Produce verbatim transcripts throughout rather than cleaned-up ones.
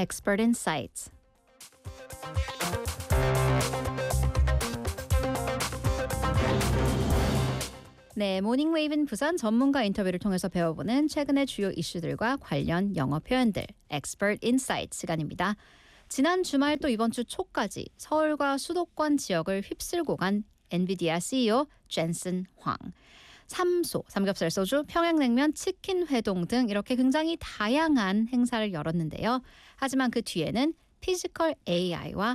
Expert Insights. 네, 모닝 웨이브는 부산 전문가 인터뷰를 통해서 배워보는 최근의 주요 이슈들과 관련 영어 표현들, Expert Insights 시간입니다. 지난 주말 또 이번 주 초까지 서울과 수도권 지역을 휩쓸고 간 엔비디아 씨이오 젠슨 황. 삼소, 삼겹살 소주, 평양냉면, 치킨 회동 등 이렇게 굉장히 다양한 행사를 열었는데요. 하지만 그 뒤에는 피지컬 에이아이와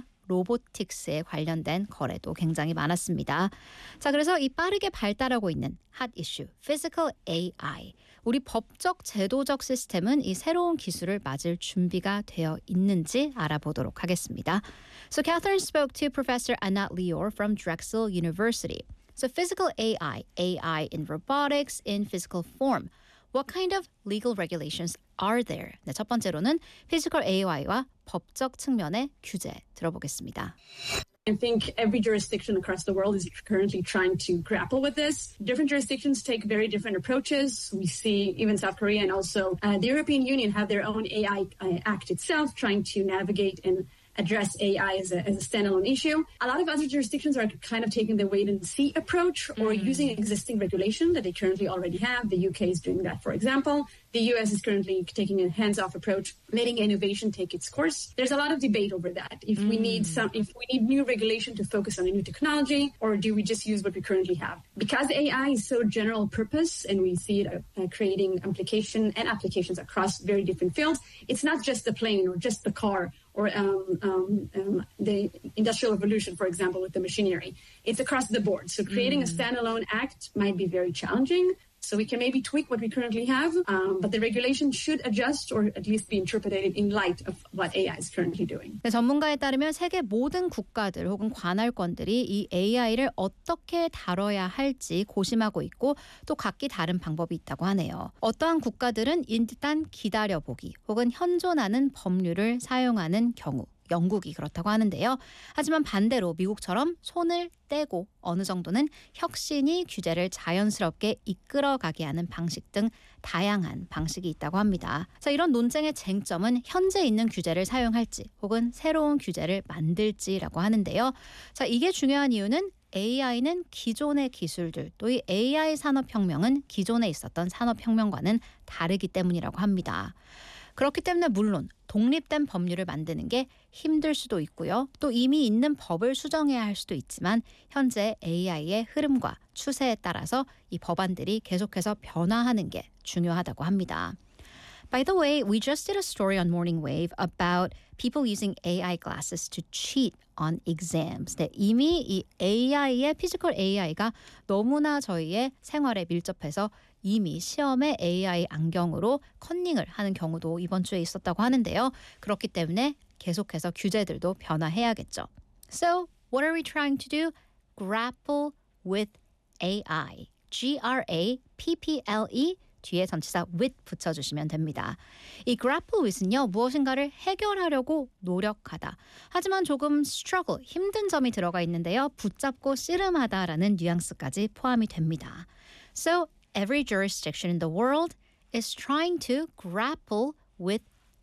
로보틱스에 관련된 거래도 굉장히 많았습니다. 자, 그래서 이 빠르게 발달하고 있는 핫 이슈, Physical 에이아이. 우리 법적 제도적 시스템은 이 새로운 기술을 맞을 준비가 되어 있는지 알아보도록 하겠습니다. So Catherine spoke to Professor Anat Lior from Drexel University. So physical 에이아이, 에이아이 in robotics, in physical form. What kind of legal regulations are there? 네, 첫 번째로는 피지컬 에이아이와 법적 측면의 규제 들어보겠습니다. I think every jurisdiction across the world is currently trying to grapple with this. Different jurisdictions take very different approaches. We see even South Korea and also uh, the European Union have their own A I uh, Act itself, trying to navigate and address A I as a, as a standalone issue. A lot of other jurisdictions are kind of taking the wait-and-see approach or mm. using existing regulation that they currently already have. The U K is doing that, for example. The U S is currently taking a hands-off approach, letting innovation take its course. There's a lot of debate over that. If mm. we need some, if we need new regulation to focus on a new technology, or do we just use what we currently have? Because A I is so general purpose, and we see it uh, creating application and applications across very different fields. It's not just the plane or just the car or um, um, um, the industrial revolution, for example, with the machinery. It's across the board. So creating mm. a standalone act might be very challenging. So we can maybe tweak what we currently have, um, but the regulation should adjust or at least be interpreted in light of what A I is currently doing. 네, 전문가에 따르면 세계 모든 국가들 혹은 관할권들이 이 에이아이를 어떻게 다뤄야 할지 고심하고 있고 또 각기 다른 방법이 있다고 하네요. 어떠한 국가들은 일단 기다려보기 혹은 현존하는 법률을 사용하는 경우 영국이 그렇다고 하는데요. 하지만 반대로 미국처럼 손을 떼고 어느 정도는 혁신이 규제를 자연스럽게 이끌어가게 하는 방식 등 다양한 방식이 있다고 합니다. 자, 이런 논쟁의 쟁점은 현재 있는 규제를 사용할지 혹은 새로운 규제를 만들지라고 하는데요. 자, 이게 중요한 이유는 에이아이는 기존의 기술들, 또 이 에이아이 산업혁명은 기존에 있었던 산업혁명과는 다르기 때문이라고 합니다. 그렇기 때문에 물론 독립된 법률을 만드는 게 힘들 수도 있고요. 또 이미 있는 법을 수정해야 할 수도 있지만 현재 에이아이의 흐름과 추세에 따라서 이 법안들이 계속해서 변화하는 게 중요하다고 합니다. By the way, we just did a story on Morning Wave about people using 에이아이 glasses to cheat on exams. 네, 이미 이 에이아이의 피지컬 에이아이가 너무나 저희의 생활에 밀접해서 이미 시험에 에이아이 안경으로 컨닝을 하는 경우도 이번 주에 있었다고 하는데요. 그렇기 때문에 계속해서 규제들도 변화해야겠죠. So, what are we trying to do? Grapple with 에이아이. G R A P P L E 뒤에 전치사 with 붙여주시면 됩니다. 이 grapple with는요, 무엇인가를 해결하려고 노력하다. 하지만 조금 struggle, 힘든 점이 들어가 있는데요. 붙잡고 씨름하다라는 뉘앙스까지 포함이 됩니다. So, every jurisdiction in the world is trying to grapple with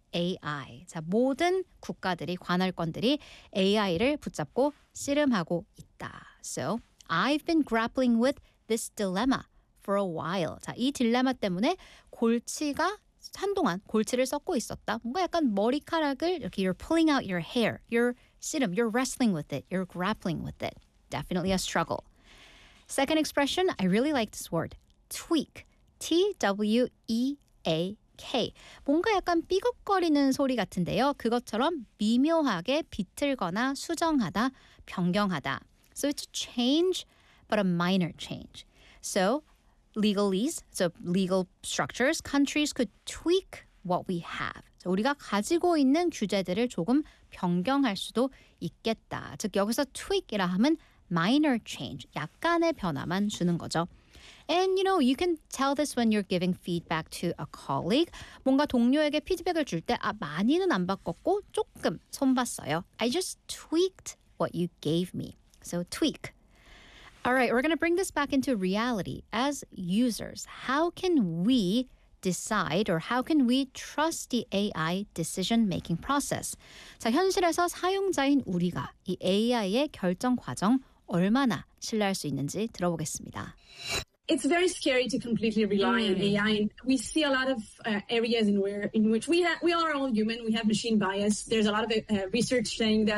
에이아이. 자, 모든 국가들이, 관할권들이 에이아이를 붙잡고 씨름하고 있다. So, I've been grappling with this dilemma for a while. 자, 이 딜레마 때문에 골치가 한동안 골치를 썩고 있었다. 뭔가 약간 머리카락을 이렇게 you're pulling out your hair. You're 씨름, you're wrestling with it. You're grappling with it. Definitely a struggle. Second expression, I really like this word. tweak. T W E A K. 뭔가 약간 삐걱거리는 소리 같은데요. 그것처럼 미묘하게 비틀거나 수정하다, 변경하다. So it's a change, but a minor change. So legalese, so legal structures, countries could tweak what we have. So 우리가 가지고 있는 규제들을 조금 변경할 수도 있겠다. 즉 여기서 tweak이라 하면 minor change, 약간의 변화만 주는 거죠. And you know, you can tell this when you're giving feedback to a colleague. 뭔가 동료에게 피드백을 줄 때 아, 많이는 안 바꿨고 조금 손봤어요. I just tweaked what you gave me. So tweak. All right, we're going to bring this back into reality. As users, how can we decide or how can we trust the 에이아이 decision-making process? 자, 현실에서 사용자인 우리가 이 에이아이의 결정 과정 얼마나 신뢰할 수 있는지 들어보겠습니다. It's very scary to completely rely mm. on A I. And we see a lot of uh, areas in where in which we have we are all human. We have machine bias. There's a lot of uh, research saying that